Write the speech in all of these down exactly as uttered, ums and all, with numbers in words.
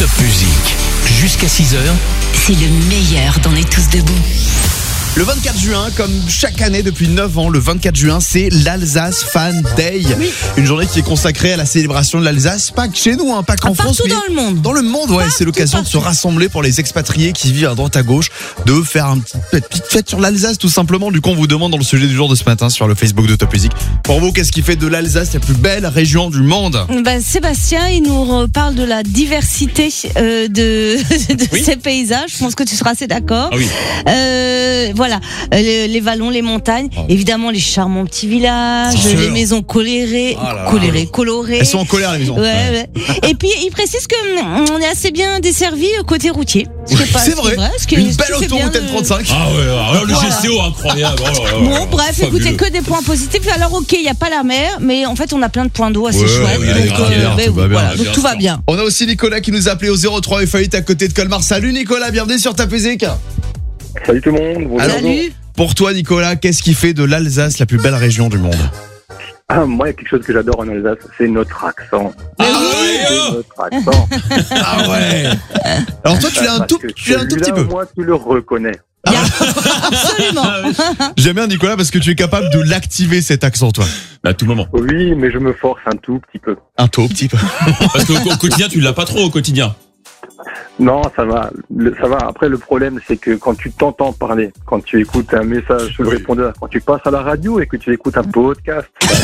Music. Jusqu'à six heures. C'est le meilleur d'On est tous debout. Le vingt-quatre juin, comme chaque année depuis neuf ans, le vingt-quatre juin, c'est l'Alsace Fan Day. Oui. Une journée qui est consacrée à la célébration de l'Alsace, pas que chez nous, hein, pas qu'en ah, France, mais mais dans le monde. Dans le monde, ouais, partout, c'est l'occasion partout. de se rassembler pour les expatriés qui vivent à droite à gauche, de faire une petite, petite fête sur l'Alsace, tout simplement. Du coup, on vous demande dans le sujet du jour de ce matin sur le Facebook de Top Music. Pour vous, qu'est-ce qui fait de l'Alsace la plus belle région du monde? Bah, Sébastien, il nous parle de la diversité euh, de, de Oui. ces paysages. Je pense que tu seras assez d'accord. Ah oui. Euh, voilà, les, les vallons, les montagnes, Oh. évidemment les charmants petits villages, C'est les sûr. maisons colorées, Ah là là. colorées, colorées. Elles sont en colère, les maisons. Ouais, ouais. Et puis il précise que hum, on est assez bien desservi côté routier. Ce qui est pas- C'est ce qui est vrai. ce qui est- Une ce belle qui fait bien autoroute de- N trente-cinq. Ah ouais, alors le Voilà. G C O incroyable. Oh là là Bon, là là. bref, Fabuleux. écoutez, que des points positifs. Alors, ok, il n'y a pas la mer, mais en fait, on a plein de points d'eau assez Ouais, chouettes. oui, donc, avec la rivière, ben tout oui, va bien, voilà, donc bien tout va sûr. bien. On a aussi Nicolas qui nous a appelé au zéro trois et Faillite à côté de Colmar. Salut Nicolas, bienvenue sur Top Music. Salut tout le monde. Bonjour. Alors, Salut. Pour toi Nicolas, qu'est-ce qui fait de l'Alsace la plus belle région du monde? Ah, moi, il y a quelque chose que j'adore en Alsace, c'est notre accent. Ah C'est ouais, notre accent. Ah ouais. Alors toi tu l'as un Parce tout, que tu l'as un tout petit celui-là, peu. Moi, tu le reconnais. Absolument. J'aime bien Nicolas parce que tu es capable de l'activer cet accent toi. À tout moment. Oui, mais je me force un tout petit peu. Un tout petit peu. Parce qu'au au quotidien, tu l'as pas trop au quotidien. Non, ça va. Le- ça va. Après, le problème, c'est que quand tu t'entends parler, quand tu écoutes un message sur le Oui. répondeur, quand tu passes à la radio et que tu écoutes un podcast,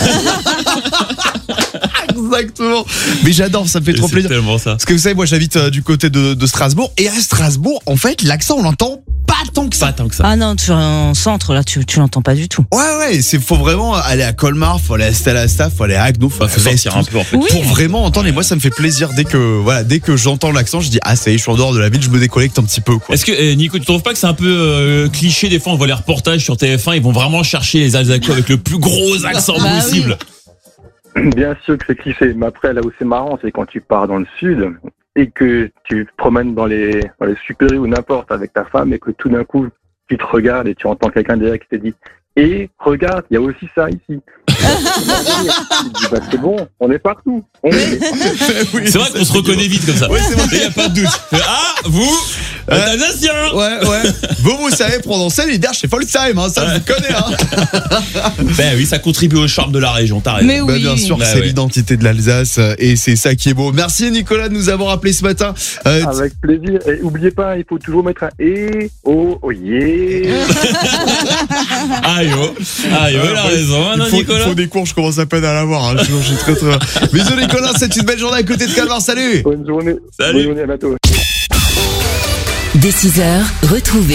Exactement. Mais j'adore, ça me fait trop C'est plaisir. tellement ça. Parce que vous savez, moi j'habite euh, du côté de, de Strasbourg et à Strasbourg, en fait, l'accent on l'entend pas tant que ça. Pas tant que ça. Ah non, tu es en centre, là, tu, tu l'entends pas du tout. Ouais ouais, c'est faut vraiment aller à Colmar, faut aller à Stella, faut aller à Agno, faut Bah, faut aller à sortir un peu en fait. Oui. pour vraiment entendre. Et moi ça me fait plaisir dès que voilà, dès que j'entends l'accent, je dis ah ça y est, je suis en dehors de la ville, je me déconnecte un petit peu quoi. Est-ce que eh, Nico, tu trouves pas que c'est un peu euh, cliché des fois on voit les reportages sur T F un, ils vont vraiment chercher les Alsaciens avec le plus gros accent Bah possible. bien sûr que c'est cliché. Mais après, là où c'est marrant, c'est quand tu pars dans le sud et que tu te promènes dans les, dans les super-U ou n'importe avec ta femme et que tout d'un coup, tu te regardes et tu entends quelqu'un derrière qui te dit « Et regarde, il y a aussi ça ici. » Tu te dis, bah, c'est bon, on est partout. On est Oui, C'est vrai qu'on se reconnaît vite comme ça. Ouais, c'est vrai. Il n'y a pas de doute. Ah, vous, Euh, Alsacien. Ouais, ouais. Vous, vous savez prononcer les derches, c'est Folksheim, hein, ça je vous connais. Hein. Ben oui, ça contribue au charme de la région, t'as raison. Mais oui. Bah, bien sûr, Bah c'est ouais. l'identité de l'Alsace euh, et c'est ça qui est beau. Merci Nicolas de nous avoir appelé ce matin. Euh, avec plaisir. Et oubliez pas, il faut toujours mettre un « Et, oh, oh, yeah ». Aïe, oh. Aïe, oh, il a raison, hein, il non, faut, il Nicolas. faut des cours, je commence à peine à l'avoir. Hein. Je suis très très. Bisous Nicolas, c'est une belle journée à côté de Calvar. Salut. Bonne journée. Salut. Bonne journée, à bientôt. Dès six heures, retrouvez